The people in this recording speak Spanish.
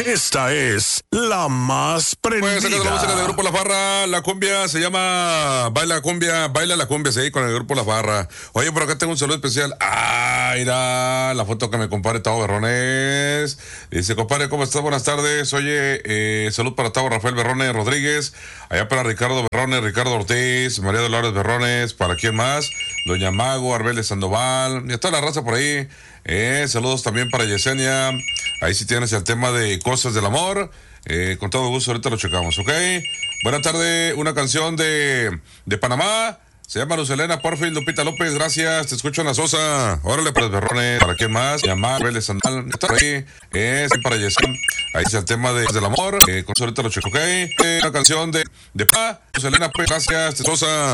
Esta es la más prendida. Pues acá de la música del grupo La Farra, la cumbia se llama Baila la cumbia, sí, con el grupo La Farra. Oye, por acá tengo un saludo especial. Ah, mira la foto que me compare Tavo Berrones. Dice, compadre, ¿cómo estás? Buenas tardes. Oye, salud para Tavo Rafael Berrones Rodríguez. Allá para Ricardo Berrones, Ricardo Ortiz, María Dolores Berrones. ¿Para quién más? Doña Mago, Arbeles Sandoval. Y toda la raza por ahí. Saludos también para Yesenia. Ahí sí tienes el tema de Cosas del Amor. Con todo gusto, ahorita lo checamos, ¿ok? Buenas tardes, una canción de Panamá. Se llama Luz Elena Porfil, Lupita López, gracias. Te escucho en la Sosa. Órale, pues, Berrones. ¿Para quién más? Llamar, Vélez Sandal. Está ahí. Para Yesenia. Ahí es el tema del amor. Con eso ahorita lo checo, ¿ok? Una canción de Panamá. Luz Elena, pues, gracias. Sosa.